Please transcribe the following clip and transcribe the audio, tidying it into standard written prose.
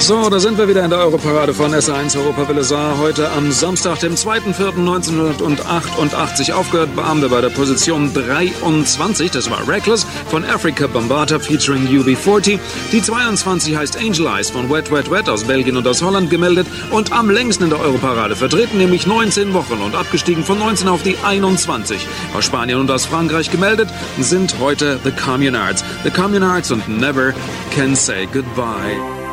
So, da sind wir wieder in der Europarade von SR1 Europawelle Saar. Heute am Samstag, dem 2.4.1988 aufgehört haben wir bei der Position 23. Das war Reckless von Africa Bambaataa featuring UB40. Die 22 heißt Angel Eyes von Wet Wet Wet aus Belgien und aus Holland gemeldet und am längsten in der Europarade vertreten, nämlich 19 Wochen und abgestiegen von 19 auf die 21. Aus Spanien und aus Frankreich gemeldet sind heute The Communards. The Communards und Never Can Say Goodbye.